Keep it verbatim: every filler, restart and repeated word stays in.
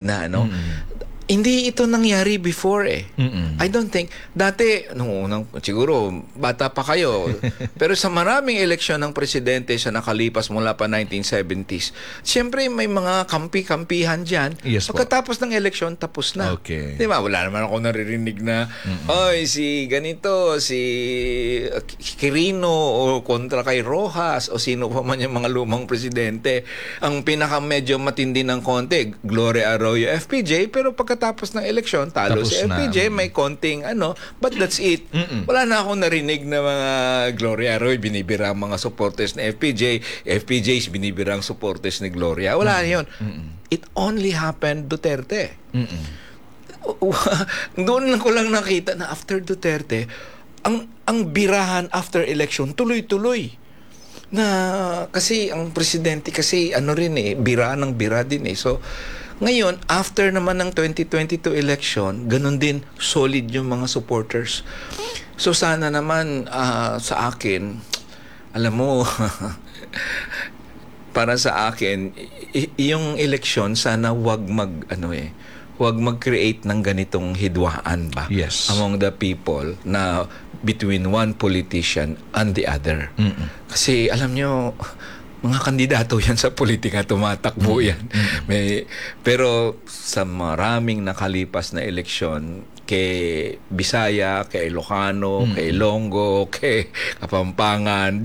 na ano. Mm. Hindi ito nangyari before eh. Mm-mm. I don't think. Dati, nung unang, siguro, bata pa kayo. Pero sa maraming eleksyon ng presidente sa nakalipas mula pa nineteen seventies, siyempre may mga kampi-kampihan dyan. Yes po. Pagkatapos ng eleksyon, tapos na. Okay. Di ba? Wala naman ako naririnig na, oy, si ganito, si Quirino, o kontra kay Rojas, o sino pa man yung mga lumang presidente. Ang pinaka medyo matindi ng konti, Gloria Arroyo, F P J, pero pagkatapos tapos ng eleksyon, talo Tapos si F P J, na. may konting ano, but that's it. Mm-mm. Wala na akong narinig na mga Gloria Roy, binibira ang mga supporters ni F P J, F P J's binibira ang supporters ni Gloria. Wala na yun. It only happened Duterte. Mm-mm. Doon ko lang nakita na after Duterte, ang, ang birahan after election, tuloy-tuloy. Na kasi ang presidente kasi ano rin eh, bira ng bira din eh. So, ngayon, after naman ng twenty twenty-two election, ganun din, solid yung mga supporters. So sana naman uh, sa akin, alam mo, para sa akin, y- yung election, sana wag mag, ano eh, wag mag-create ng ganitong hidwaan ba? Yes. Among the people na between one politician and the other. Mm-mm. Kasi alam nyo, mga kandidato yan sa politika, tumatakbo yan. Mm-hmm. May, pero sa maraming nakalipas na eleksyon, kay Bisaya, kay Ilocano, mm-hmm. kay Ilonggo, kay Kapampangan,